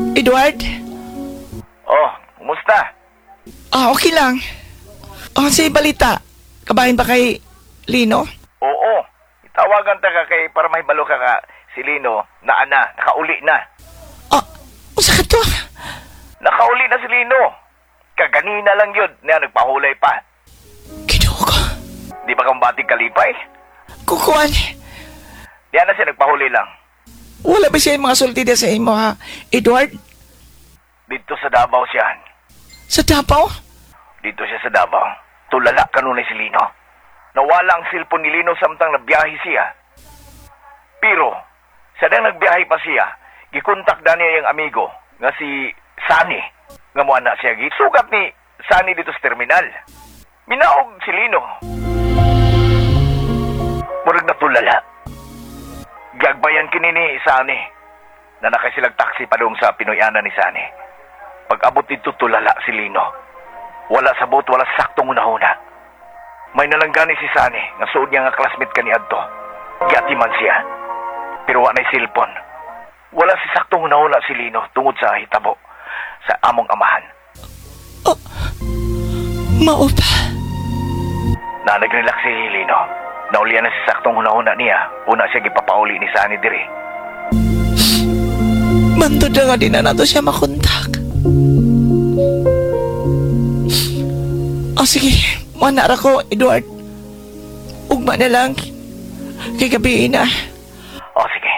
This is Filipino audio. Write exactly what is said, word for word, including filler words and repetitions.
Edward? Oh, kumusta? Ah, okay lang. Ah, si balita. Kabahin ba kay Lino? Oo, itawagan ta ka kay para mahibalo ka ka si Lino na ana, nakauli na. Ah, usa ka to? Nakauli na si Lino. Kaganina lang yun, na nagpahulay pa. Kinuha ko. Di ba kang bating kalipay? Kukuhan. Diyan na siya nagpahuli lang. Wala ba siya yung mga sulti sa imo, ha? Edward? Dito sa Davao siya. Sa Davao? Dito siya sa Davao. Tulala kanunay si Lino. Nawala ang silpon ni Lino samtang nagbiyahe siya. Pero, sa nang nagbiyahe pa siya, gikontak na niya yung amigo nga si Sani. Nga mo na siya gisugat ni Sani dito sa terminal. Minaog si Lino. Murag na tulala. Gagbayan kini ni Sani na nakasilag taxi pa doon sa Pinoyana ni Sani. Pag abot dito tulala si Lino. Wala sabot, wala saktong unahuna. May nalanggani si Sani nga suod niya nga classmate kani adto. Gati man siya. Pero wala na silpon. Wala si saktong unahuna si Lino tungod sa hitabo sa among amahan. Oh, mao pa. Na nag-relax si Lino. Naulian na si saktong hunahuna niya. Una siya gipapauli ni Sani diri. Mantod na nga din na nato siya makontak. Oh, sige. Manara ko, Edward. Ugma na lang. Kay gabi na. O sige.